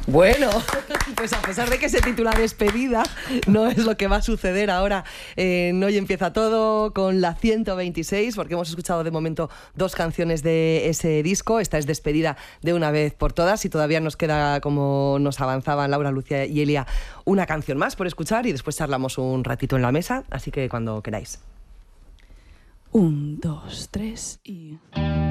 Bueno, pues a pesar de que se titula Despedida, no es lo que va a suceder ahora. Hoy empieza todo con la 126, porque hemos escuchado de momento 2 canciones de ese disco. Esta es Despedida de una vez por todas y todavía nos queda, como nos avanzaban Laura, Lucía y Elia, una canción más por escuchar y después charlamos un ratito en la mesa, así que cuando queráis. 1, 2, 3 y...